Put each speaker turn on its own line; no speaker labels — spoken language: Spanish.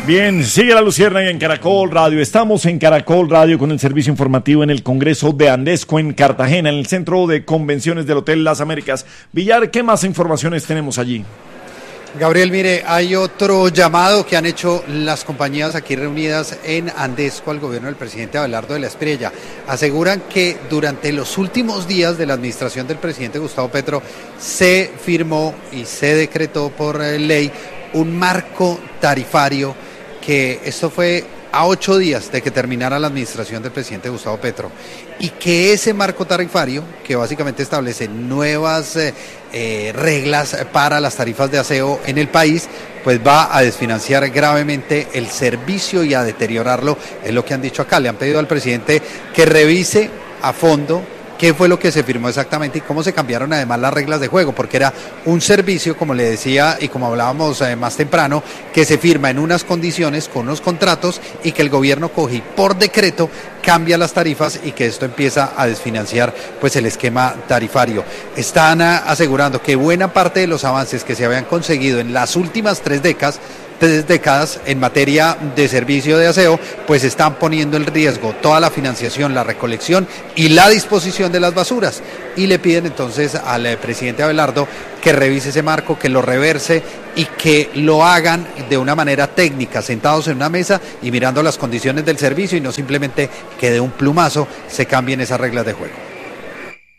Bien, sigue la Luciérnaga en Caracol Radio. Estamos en Caracol Radio con el servicio informativo en el Congreso de Andesco en Cartagena, en el Centro de Convenciones del Hotel Las Américas. Villar, ¿qué más informaciones tenemos allí?
Gabriel, mire, hay otro llamado que han hecho las compañías aquí reunidas en Andesco al gobierno del presidente Abelardo de la Espriella. Aseguran que durante los últimos días de la administración del presidente Gustavo Petro se firmó y se decretó por ley un marco tarifario, que esto fue a 8 días de que terminara la administración del presidente Gustavo Petro, y que ese marco tarifario, que básicamente establece nuevas reglas para las tarifas de aseo en el país, pues va a desfinanciar gravemente el servicio y a deteriorarlo, es lo que han dicho acá. Le han pedido al presidente que revise a fondo qué fue lo que se firmó exactamente y cómo se cambiaron además las reglas de juego, porque era un servicio, como le decía y como hablábamos más temprano, que se firma en unas condiciones, con unos contratos, y que el gobierno coge y por decreto cambia las tarifas y que esto empieza a desfinanciar pues el esquema tarifario. Están asegurando que buena parte de los avances que se habían conseguido en las últimas 3 décadas en materia de servicio de aseo, pues están poniendo en riesgo toda la financiación, la recolección y la disposición de las basuras. Y le piden entonces al presidente Abelardo que revise ese marco, que lo reverse y que lo hagan de una manera técnica, sentados en una mesa y mirando las condiciones del servicio, y no simplemente que de un plumazo se cambien esas reglas de juego.